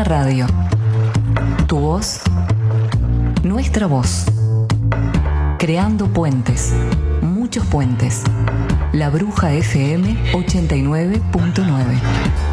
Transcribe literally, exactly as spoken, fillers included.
la radio. Tu voz, nuestra voz. Creando puentes, muchos puentes. La Bruja F M ochenta y nueve punto nueve.